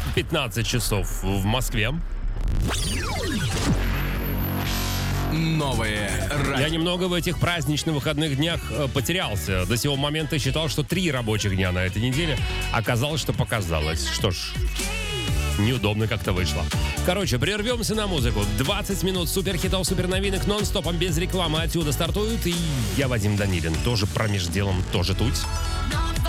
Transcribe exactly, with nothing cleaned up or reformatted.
пятнадцать часов в Москве. Новое радио. Я немного в этих праздничных выходных днях э, потерялся. До сего момента считал, что три рабочих дня на этой неделе. Оказалось, что показалось. Что ж, неудобно как-то вышло. Короче, прервемся на музыку. двадцать минут суперхитов, суперновинок нон-стопом, без рекламы отсюда стартуют. И я, Вадим Данилин, тоже промеж делом, тоже тут.